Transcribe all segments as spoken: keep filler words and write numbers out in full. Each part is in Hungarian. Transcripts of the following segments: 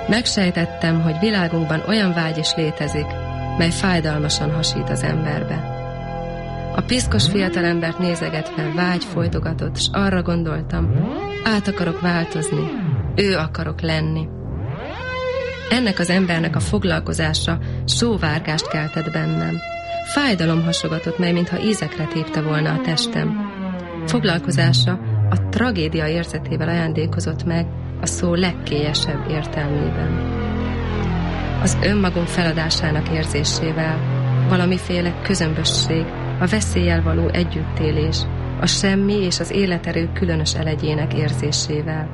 Megsejtettem, hogy világunkban olyan vágy is létezik, mely fájdalmasan hasít az emberbe. A piszkos fiatalembert nézegetve vágy folytogatott, s arra gondoltam, át akarok változni, ő akarok lenni. Ennek az embernek a foglalkozása sóvárgást keltett bennem. Fájdalom hasogatott, mely mintha ízekre tépte volna a testem. Foglalkozása a tragédia érzetével ajándékozott meg a szó legkélyesebb értelmében. Az önmagunk feladásának érzésével, valamiféle közömbösség, a veszéllyel való együttélés, a semmi és az életerő különös elegyének érzésével.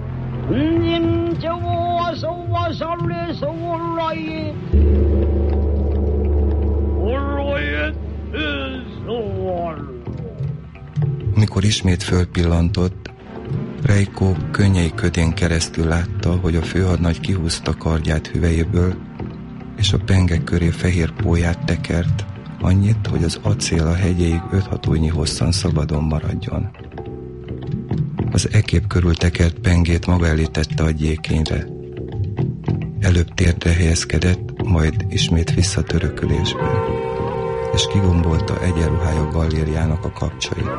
Amikor ismét fölpillantott, Reiko könnyei ködén keresztül látta, hogy a főhadnagy kihúzta kardját hüvelyéből, és a pengek köré fehér pólyát tekert, annyit, hogy az acél a hegyéig öt-hat ujjnyi hosszan szabadon maradjon. Az ekép körül tekert pengét maga elé tette a gyékényre. Előbb térdre helyezkedett, majd ismét visszatörökülésből, és kigombolta egyenruhája gallériának a kapcsait.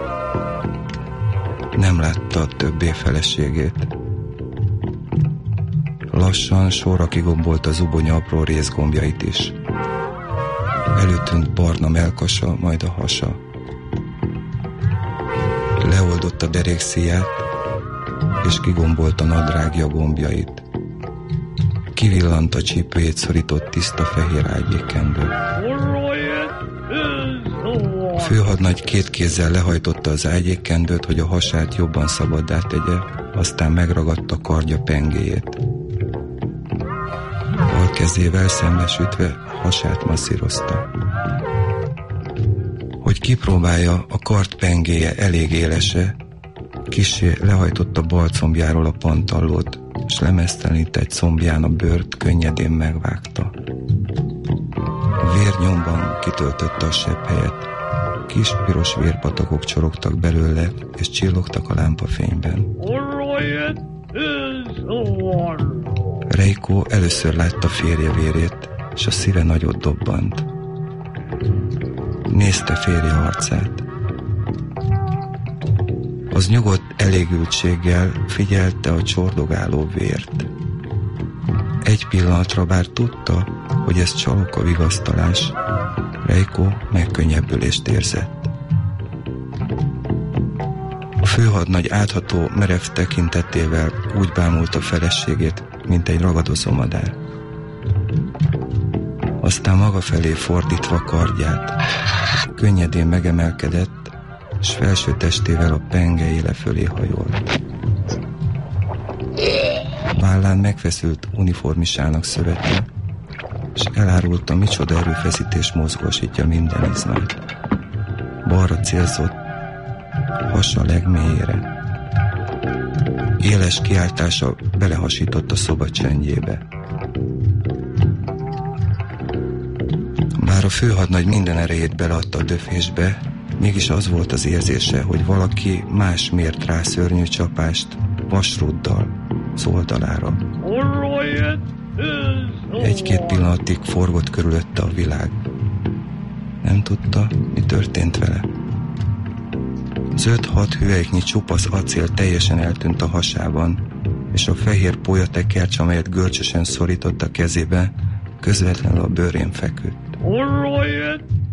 Nem látta többé feleségét. Lassan sorra kigombolta zubonya apró részgombjait is. Előtűnt barna melkasa, majd a hasa. Leoldotta derékszíját, és kigombolta nadrágja gombjait. Kivillant a csípőjét szorított tiszta fehér ágyékendő. A főhadnagy két kézzel lehajtotta az ágyékendőt, hogy a hasát jobban szabaddá tegye, aztán megragadta kardja pengéjét. Bal kezével szembesütve hasát masszírozta. Hogy kipróbálja, a kard pengéje elég élese, kissé lehajtotta bal combjáról a pantallót, s lemeztelenített combján a bőrt könnyedén megvágta. A vérnyomban kitöltötte a sebhelyet, kis piros vérpatakok csorogtak belőle, és csillogtak a lámpafényben. Reiko először látta férje vérét, és a szíve nagyot dobbant. Nézte férje arcát. Az nyugodt elégültséggel figyelte a csordogáló vért. Egy pillanatra bár tudta, hogy ez csalok a vigasztalás, Reiko megkönnyebbülést érzett. A főhadnagy átható, merev tekintetével úgy bámulta feleségét, mint egy ragadozó madár. Aztán maga felé fordítva kardját, könnyedén megemelkedett, s felső testével a penge éle fölé hajolt. Vállán megfeszült uniformisának szövete, és elárulta, micsoda erőfeszítés mozgósítja minden izmát. Balra célzott, hasa legmélyére. Éles kiáltása belehasított a szoba csendjébe. Bár a főhadnagy minden erejét beleadta a döfésbe, mégis az volt az érzése, hogy valaki más mért rá szörnyű csapást vasruddal az oldalára. Egy-két pillanatig forgott körülötte a világ. Nem tudta, mi történt vele. Az öt-hat hüvelyknyi csupasz acél teljesen eltűnt a hasában, és a fehér pólyatekercs, amelyet görcsösen szorított a kezébe, közvetlenül a bőrén feküdt.